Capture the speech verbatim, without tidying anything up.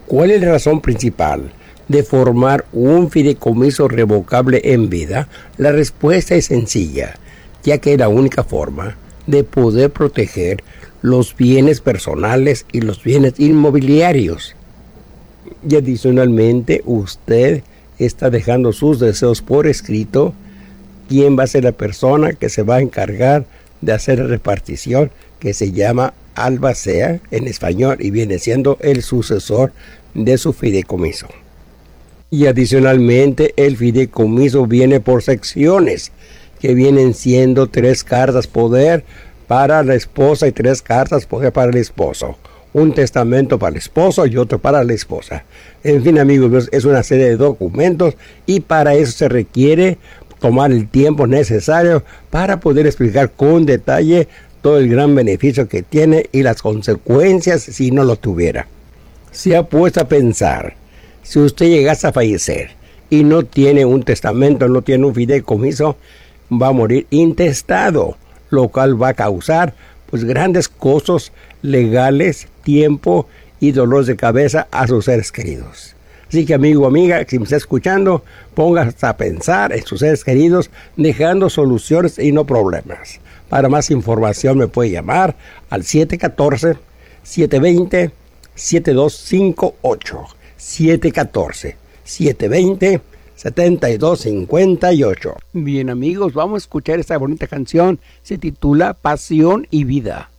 ¿Cuál es la razón principal de formar un fideicomiso revocable en vida? La respuesta es sencilla, ya que es la única forma de poder proteger los bienes personales y los bienes inmobiliarios. Y adicionalmente, usted está dejando sus deseos por escrito. ¿Quién va a ser la persona que se va a encargar de hacer la repartición, que se llama albacea en español y viene siendo el sucesor de su fideicomiso? Y adicionalmente, el fideicomiso viene por secciones, que vienen siendo tres cartas poder para la esposa y tres cartas poder para el esposo. Un testamento para el esposo y otro para la esposa. En fin, amigos, es una serie de documentos y para eso se requiere tomar el tiempo necesario para poder explicar con detalle todo el gran beneficio que tiene y las consecuencias si no lo tuviera. Se ha puesto a pensar, si usted llegase a fallecer y no tiene un testamento, no tiene un fideicomiso, va a morir intestado, lo cual va a causar pues grandes costos legales, tiempo y dolores de cabeza a sus seres queridos. Así que, amigo o amiga, si me está escuchando, póngase a pensar en sus seres queridos, dejando soluciones y no problemas. Para más información me puede llamar al siete uno cuatro, siete dos cero, siete dos cinco ocho. siete uno cuatro, siete dos cero, siete dos cinco ocho. Bien, amigos, vamos a escuchar esta bonita canción. Se titula Pasión y Vida.